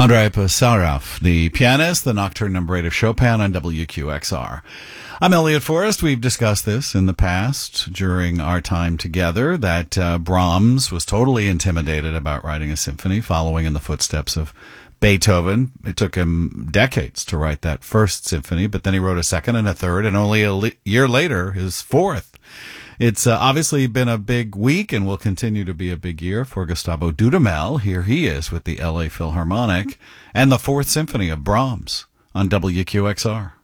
Andrei Posarov, the pianist, the Nocturne Number 8 of Chopin on WQXR. I'm Elliot Forrest. We've discussed this in the past during our time together, that Brahms was totally intimidated about writing a symphony, following in the footsteps of Beethoven. It took him decades to write that first symphony, but then he wrote a second and a third, and only a year later, his fourth. It's obviously been a big week and will continue to be a big year for Gustavo Dudamel. Here he is with the LA Philharmonic and the Fourth Symphony of Brahms on WQXR.